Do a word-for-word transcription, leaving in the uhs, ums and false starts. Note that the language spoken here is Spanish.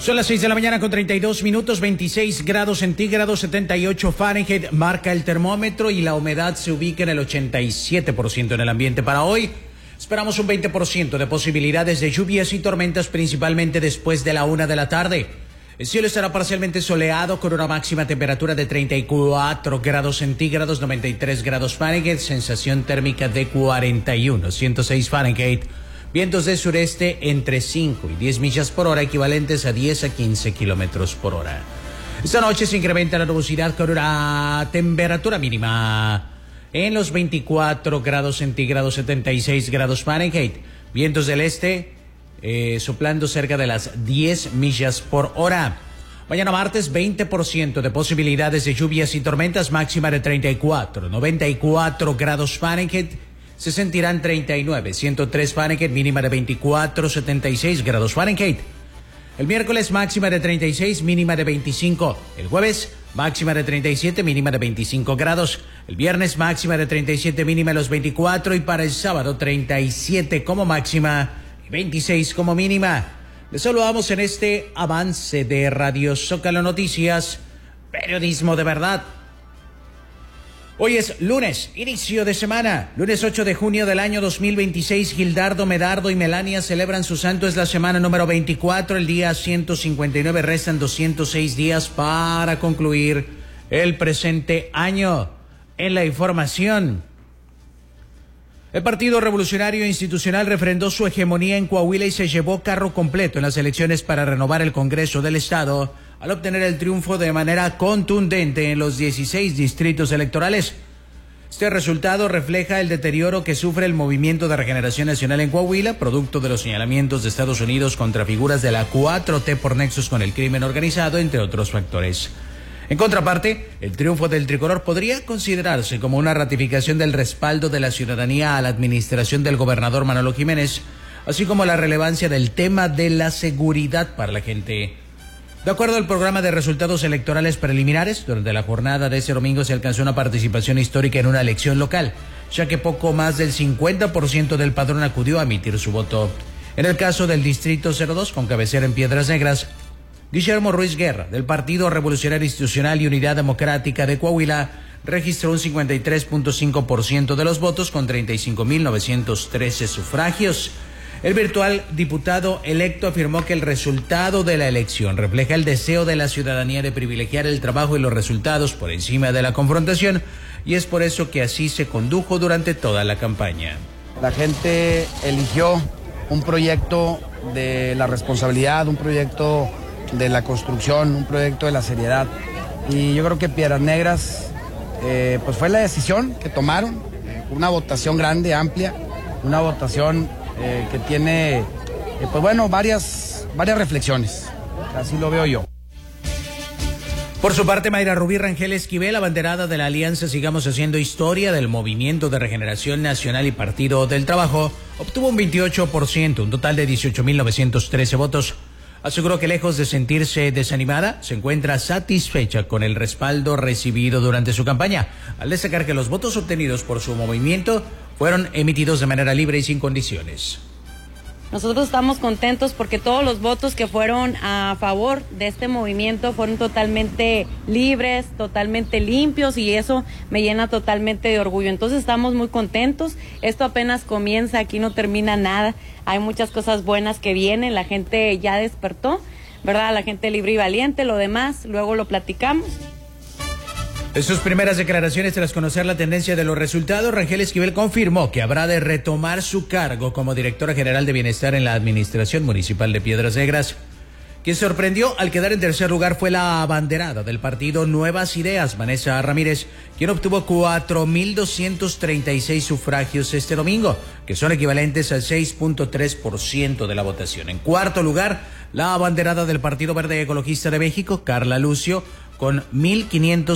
Son las seis de la mañana con treinta y dos minutos, veintiséis grados centígrados, setenta y ocho Fahrenheit, marca el termómetro y la humedad se ubica en el ochenta y siete por ciento en el ambiente. Para hoy esperamos un veinte por ciento de posibilidades de lluvias y tormentas, principalmente después de la una de la tarde. El cielo estará parcialmente soleado con una máxima temperatura de treinta y cuatro grados centígrados, noventa y tres grados Fahrenheit, sensación térmica de cuarenta y uno, ciento seis Fahrenheit. Vientos de sureste entre cinco y diez millas por hora, equivalentes a diez a quince kilómetros por hora. Esta noche se incrementa la nubosidad con una temperatura mínima en los veinticuatro grados centígrados, setenta y seis grados Fahrenheit. Vientos del este eh, soplando cerca de las diez millas por hora. Mañana martes, veinte por ciento de posibilidades de lluvias y tormentas, máxima de treinta y cuatro, noventa y cuatro grados Fahrenheit. Se sentirán treinta y nueve, ciento tres Fahrenheit, mínima de veinticuatro, setenta y seis grados Fahrenheit. El miércoles máxima de treinta y seis, mínima de veinticinco. El jueves máxima de treinta y siete, mínima de veinticinco grados. El viernes máxima de treinta y siete, mínima de los veinticuatro. Y para el sábado treinta y siete como máxima y veintiséis como mínima. Les saludamos en este avance de Radio Zócalo Noticias, periodismo de verdad. Hoy es lunes, inicio de semana, lunes ocho de junio del año dos mil veintiséis. Gildardo, Medardo y Melania celebran su santo, es la semana número veinticuatro, el día ciento cincuenta y nueve, restan doscientos seis días para concluir el presente año. En la información, el Partido Revolucionario Institucional refrendó su hegemonía en Coahuila y se llevó carro completo en las elecciones para renovar el Congreso del Estado, al obtener el triunfo de manera contundente en los dieciséis distritos electorales. Este resultado refleja el deterioro que sufre el Movimiento de Regeneración Nacional en Coahuila, producto de los señalamientos de Estados Unidos contra figuras de la cuatro T por nexos con el crimen organizado, entre otros factores. En contraparte, el triunfo del tricolor podría considerarse como una ratificación del respaldo de la ciudadanía a la administración del gobernador Manolo Jiménez, así como la relevancia del tema de la seguridad para la gente. De acuerdo al programa de resultados electorales preliminares, durante la jornada de ese domingo se alcanzó una participación histórica en una elección local, ya que poco más del cincuenta por ciento del padrón acudió a emitir su voto. En el caso del Distrito cero dos, con cabecera en Piedras Negras, Guillermo Ruiz Guerra, del Partido Revolucionario Institucional y Unidad Democrática de Coahuila, registró un cincuenta y tres punto cinco por ciento de los votos con treinta y cinco mil novecientos trece sufragios. El virtual diputado electo afirmó que el resultado de la elección refleja el deseo de la ciudadanía de privilegiar el trabajo y los resultados por encima de la confrontación, y es por eso que así se condujo durante toda la campaña. La gente eligió un proyecto de la responsabilidad, un proyecto de la construcción, un proyecto de la seriedad, y yo creo que Piedras Negras eh, pues fue la decisión que tomaron, una votación grande, amplia, una votación Eh, que tiene, eh, pues bueno, varias, varias reflexiones. Así lo veo yo. Por su parte, Mayra Rubí Rangel Esquivel, abanderada de la alianza Sigamos Haciendo Historia del Movimiento de Regeneración Nacional y Partido del Trabajo, obtuvo un veintiocho por ciento, un total de dieciocho mil novecientos trece votos. Aseguró que lejos de sentirse desanimada, se encuentra satisfecha con el respaldo recibido durante su campaña, al destacar que los votos obtenidos por su movimiento fueron emitidos de manera libre y sin condiciones. Nosotros estamos contentos porque todos los votos que fueron a favor de este movimiento fueron totalmente libres, totalmente limpios, y eso me llena totalmente de orgullo. Entonces estamos muy contentos. Esto apenas comienza, aquí no termina nada. Hay muchas cosas buenas que vienen, la gente ya despertó, ¿verdad? La gente libre y valiente, lo demás luego lo platicamos. En sus primeras declaraciones tras conocer la tendencia de los resultados, Rangel Esquivel confirmó que habrá de retomar su cargo como directora general de Bienestar en la Administración Municipal de Piedras Negras. Quien sorprendió al quedar en tercer lugar fue la abanderada del partido Nuevas Ideas, Vanessa Ramírez, quien obtuvo cuatro mil doscientos treinta y seis sufragios este domingo, que son equivalentes al seis punto tres por ciento de la votación. En cuarto lugar, la abanderada del Partido Verde Ecologista de México, Carla Lucio, con mil quinientos